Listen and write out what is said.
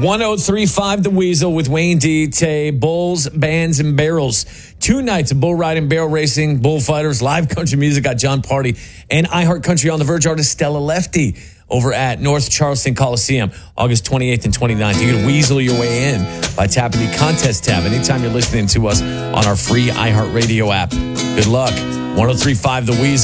1035 The Weasel with Wayne D. Tay, Bulls, Bands, and Barrels. 2 nights of bull riding, barrel racing, bullfighters, live country music. Got John Party and iHeart Country on the Verge artist Stella Lefty over at North Charleston Coliseum, August 28th and 29th. You can weasel your way in by tapping the contest tab anytime you're listening to us on our free iHeartRadio app. Good luck. 1035 The Weasel.